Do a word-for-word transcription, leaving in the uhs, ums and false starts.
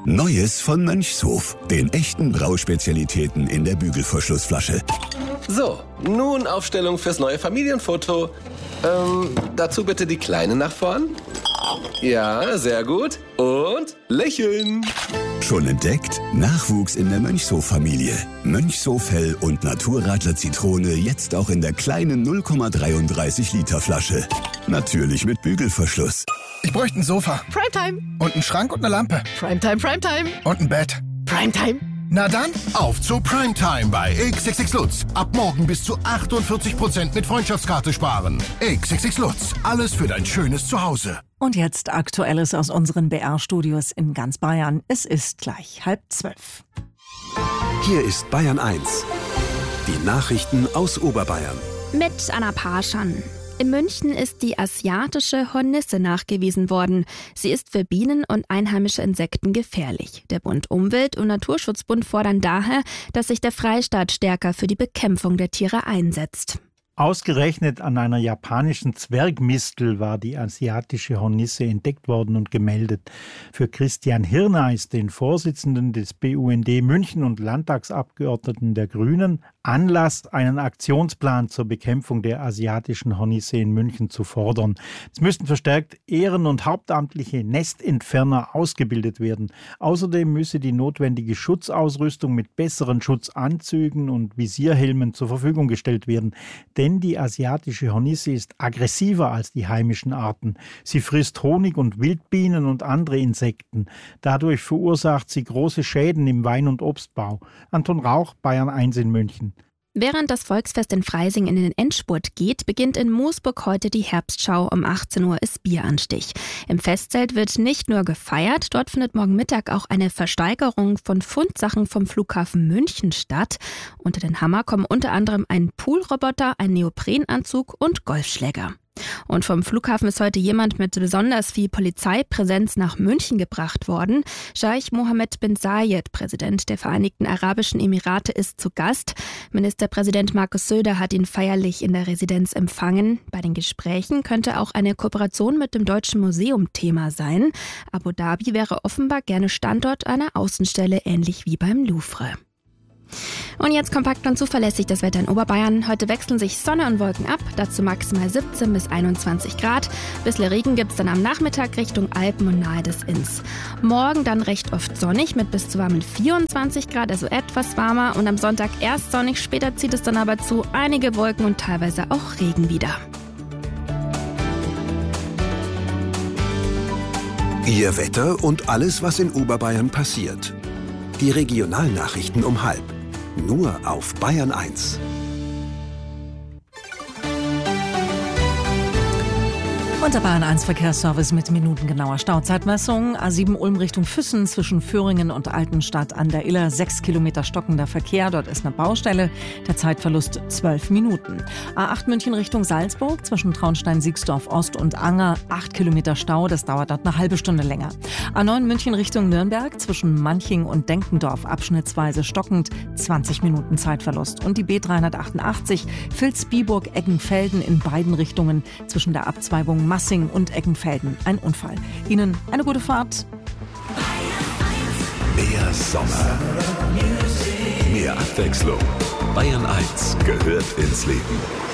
Neues von Mönchshof, den echten Brauspezialitäten in der Bügelverschlussflasche. So, nun Aufstellung fürs neue Familienfoto. Ähm, dazu bitte die Kleine nach vorn. Ja, sehr gut. Und lächeln. Schon entdeckt? Nachwuchs in der Mönchshof-Familie. Mönchshof Hell und Naturradler Zitrone jetzt auch in der kleinen null Komma dreiunddreißig Liter Flasche. Natürlich mit Bügelverschluss. Ich bräuchte ein Sofa. Primetime. Und einen Schrank und eine Lampe. Primetime, Primetime. Und ein Bett. Primetime. Na dann, auf zu Primetime bei X X X Lutz. Ab morgen bis zu achtundvierzig Prozent mit Freundschaftskarte sparen. X X X Lutz. Alles für dein schönes Zuhause. Und jetzt Aktuelles aus unseren B R-Studios in ganz Bayern. Es ist gleich halb zwölf. Hier ist Bayern eins. Die Nachrichten aus Oberbayern. Mit Anna Parschan. In München ist die asiatische Hornisse nachgewiesen worden. Sie ist für Bienen und einheimische Insekten gefährlich. Der Bund Umwelt- und Naturschutzbund fordern daher, dass sich der Freistaat stärker für die Bekämpfung der Tiere einsetzt. Ausgerechnet an einer japanischen Zwergmistel war die asiatische Hornisse entdeckt worden und gemeldet. Für Christian Hirneis, den Vorsitzenden des B U N D München und Landtagsabgeordneten der Grünen, Anlass, einen Aktionsplan zur Bekämpfung der asiatischen Hornisse in München zu fordern. Es müssten verstärkt Ehren- und hauptamtliche Nestentferner ausgebildet werden. Außerdem müsse die notwendige Schutzausrüstung mit besseren Schutzanzügen und Visierhelmen zur Verfügung gestellt werden. Denn die asiatische Hornisse ist aggressiver als die heimischen Arten. Sie frisst Honig und Wildbienen und andere Insekten. Dadurch verursacht sie große Schäden im Wein- und Obstbau. Anton Rauch, Bayern eins in München. Während das Volksfest in Freising in den Endspurt geht, beginnt in Moosburg heute die Herbstschau. Um achtzehn Uhr ist Bieranstich. Im Festzelt wird nicht nur gefeiert, dort findet morgen Mittag auch eine Versteigerung von Fundsachen vom Flughafen München statt. Unter den Hammer kommen unter anderem ein Poolroboter, ein Neoprenanzug und Golfschläger. Und vom Flughafen ist heute jemand mit besonders viel Polizeipräsenz nach München gebracht worden. Scheich Mohammed bin Zayed, Präsident der Vereinigten Arabischen Emirate, ist zu Gast. Ministerpräsident Markus Söder hat ihn feierlich in der Residenz empfangen. Bei den Gesprächen könnte auch eine Kooperation mit dem Deutschen Museum Thema sein. Abu Dhabi wäre offenbar gerne Standort einer Außenstelle, ähnlich wie beim Louvre. Und jetzt kompakt und zuverlässig das Wetter in Oberbayern. Heute wechseln sich Sonne und Wolken ab, dazu maximal siebzehn bis einundzwanzig Grad. Bisschen Regen gibt es dann am Nachmittag Richtung Alpen und nahe des Inns. Morgen dann recht oft sonnig mit bis zu warmen vierundzwanzig Grad, also etwas warmer. Und am Sonntag erst sonnig, später zieht es dann aber zu, einige Wolken und teilweise auch Regen wieder. Ihr Wetter und alles, was in Oberbayern passiert. Die Regionalnachrichten um halb. Nur auf Bayern eins. Und der Bayern eins Verkehrsservice mit minutengenauer Stauzeitmessung. A sieben Ulm Richtung Füssen zwischen Föhringen und Altenstadt an der Iller. Sechs Kilometer stockender Verkehr. Dort ist eine Baustelle. Der Zeitverlust zwölf Minuten. A acht München Richtung Salzburg zwischen Traunstein-Siegsdorf Ost und Anger. Acht Kilometer Stau. Das dauert dort eine halbe Stunde länger. A neun München Richtung Nürnberg zwischen Manching und Denkendorf abschnittsweise stockend. zwanzig Minuten Zeitverlust. Und die B dreihundertachtundachtzig Vilsbiburg-Eggenfelden in beiden Richtungen zwischen der Abzweigung Massing und Eckenfelden. Ein Unfall. Ihnen eine gute Fahrt. Mehr Sommer. Mehr Abwechslung. Bayern eins gehört ins Leben.